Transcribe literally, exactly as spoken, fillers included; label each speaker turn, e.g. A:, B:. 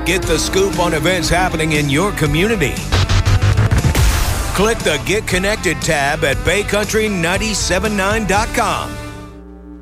A: Get the scoop on events happening in your community. Click the Get Connected tab at bay country nine seven nine dot com.